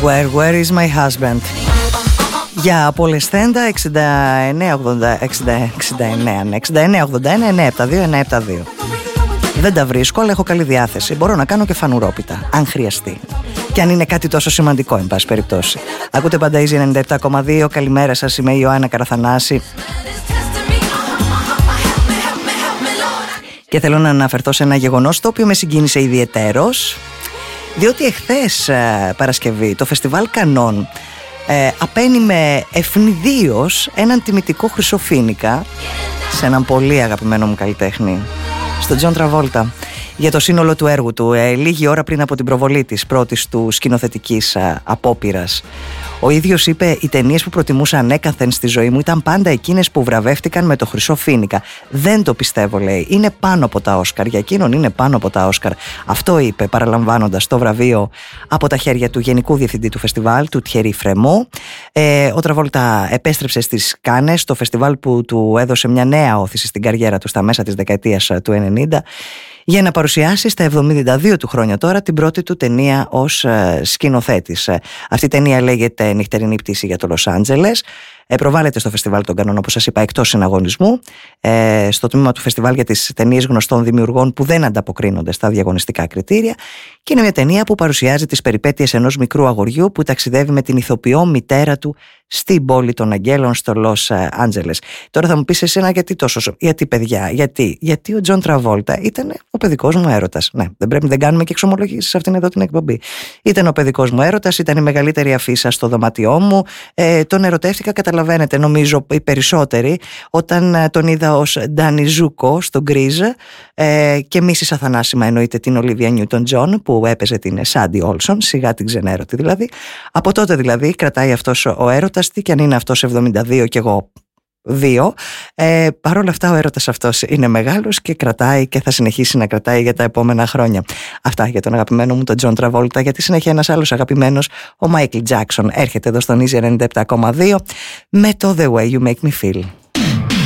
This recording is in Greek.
Where is my husband? Για απολεσθέντα 69-81-972. Δεν τα βρίσκω, αλλά έχω καλή διάθεση. Μπορώ να κάνω και φανουρόπιτα, αν χρειαστεί. Και αν είναι κάτι τόσο σημαντικό, εν πάση περιπτώσει. Ακούτε πάντα Easy 97,2. Καλημέρα σας, είμαι η Ιωάννα Καραθανάση. Και θέλω να αναφερθώ σε ένα γεγονός το οποίο με συγκίνησε ιδιαιτέρως, διότι εχθές Παρασκευή το φεστιβάλ Κανών απαίνει με ευνηδίως έναν τιμητικό χρυσοφοίνικα σε έναν πολύ αγαπημένο μου καλλιτέχνη, στον Τζον Τραβόλτα, για το σύνολο του έργου του, λίγη ώρα πριν από την προβολή της πρώτης του σκηνοθετικής απόπειρας. Ο ίδιος είπε: οι ταινίες που προτιμούσα ανέκαθεν στη ζωή μου ήταν πάντα εκείνες που βραβεύτηκαν με το χρυσό φοίνικα. Δεν το πιστεύω, λέει. Είναι πάνω από τα Όσκαρ. Για εκείνον είναι πάνω από τα Όσκαρ. Αυτό είπε, παραλαμβάνοντας το βραβείο από τα χέρια του Γενικού Διευθυντή του φεστιβάλ, του Τιερί Φρεμό. Ο Τραβόλτα επέστρεψε στις Κάνες, το φεστιβάλ που του έδωσε μια νέα όθηση στην καριέρα του στα μέσα της δεκαετίας του 90, για να παρουσιάσει στα 72 του χρόνια τώρα την πρώτη του ταινία ως σκηνοθέτης. Αυτή η ταινία λέγεται «Νυχτερινή πτήση για το Λος Άντζελες». Προβάλλεται στο φεστιβάλ των Κανών, όπως σας είπα, εκτός συναγωνισμού, στο τμήμα του φεστιβάλ για τις ταινίες γνωστών δημιουργών που δεν ανταποκρίνονται στα διαγωνιστικά κριτήρια, και είναι μια ταινία που παρουσιάζει τις περιπέτειες ενός μικρού αγοριού που ταξιδεύει με την ηθοποιό μητέρα του στην πόλη των Αγγέλων, στο Λος Άντζελες. Τώρα θα μου πεις εσένα γιατί παιδιά, γιατί ο Τζον Τραβόλτα ήταν ο παιδικός μου έρωτας. Ναι, δεν κάνουμε και εξομολογήσεις σε αυτήν εδώ την εκπομπή. Ήταν ο παιδικός μου έρωτας, ήταν η μεγαλύτερη αφίσα στο δωμάτιό μου. Τον ερωτεύτηκα, καταλαβαίνετε, νομίζω οι περισσότεροι, όταν τον είδα ως Ντάνι Ζούκο στο Γκρίζ, και μίσης αθανάσιμα εννοείται την Ολίβια Νιούτον Τζον που έπαιζε την Σάντι Όλσον, σιγά την ξενέρωτη δηλαδή. Από τότε δηλαδή κρατάει αυτός ο έρωτας, τι κι αν είναι αυτός 72 και εγώ 2. Παρ' όλα αυτά ο έρωτας αυτός είναι μεγάλος και κρατάει και θα συνεχίσει να κρατάει για τα επόμενα χρόνια. Αυτά για τον αγαπημένο μου τον Τζον Τραβόλτα. Για τη συνέχεια ένας άλλος αγαπημένος, ο Μάικλ Τζάκσον, έρχεται εδώ στον Easy 97,2 με το The Way You Make Me Feel.